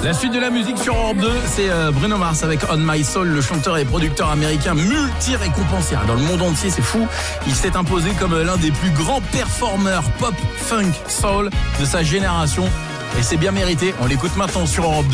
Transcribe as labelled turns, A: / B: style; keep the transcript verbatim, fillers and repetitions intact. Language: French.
A: La suite de la musique sur Europe deux, c'est euh, Bruno Mars avec On My Soul, le chanteur et producteur américain multi-récompensé. Dans le monde entier, c'est fou. Il s'est imposé comme l'un des plus grands performeurs pop, funk, soul de sa génération. Et c'est bien mérité. On l'écoute maintenant sur Europe deux.